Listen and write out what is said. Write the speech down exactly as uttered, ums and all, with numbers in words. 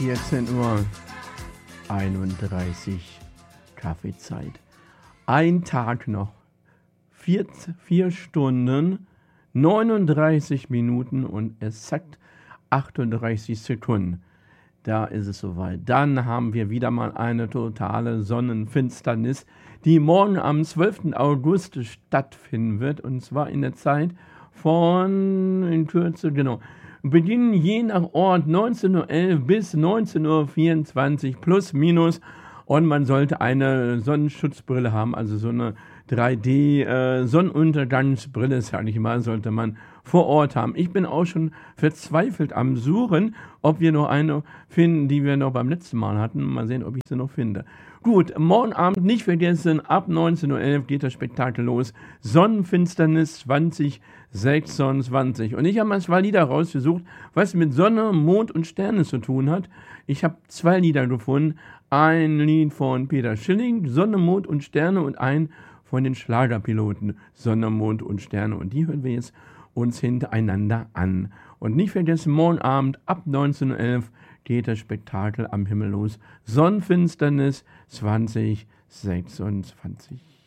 vierzehn Uhr einunddreißig Kaffeezeit. Ein Tag noch. Vier, vier Stunden, neununddreißig Minuten und exakt achtunddreißig Sekunden. Da ist es soweit. Dann haben wir wieder mal eine totale Sonnenfinsternis, die morgen am zwölften August stattfinden wird. Und zwar in der Zeit von, in Kürze, genau, beginnen je nach Ort neunzehn Uhr elf bis neunzehn Uhr vierundzwanzig plus minus. Und man sollte eine Sonnenschutzbrille haben, also so eine drei D-Sonnenuntergangsbrille, sage ich mal, sollte man vor Ort haben. Ich bin auch schon verzweifelt am Suchen, ob wir noch eine finden, die wir noch beim letzten Mal hatten. Mal sehen, ob ich sie noch finde. Gut, morgen Abend nicht vergessen, ab neunzehn Uhr elf geht das Spektakel los. Sonnenfinsternis zwanzig sechsundzwanzig. Und ich habe mal zwei Lieder rausgesucht, was mit Sonne, Mond und Sterne zu tun hat. Ich habe zwei Lieder gefunden. Ein Lied von Peter Schilling, Sonne, Mond und Sterne, und ein von den Schlagerpiloten, Sonne, Mond und Sterne. Und die hören wir jetzt uns hintereinander an. Und nicht vergessen, morgen Abend ab neunzehn Uhr elf geht das Spektakel am Himmel los. Sonnenfinsternis zwanzig sechsundzwanzig.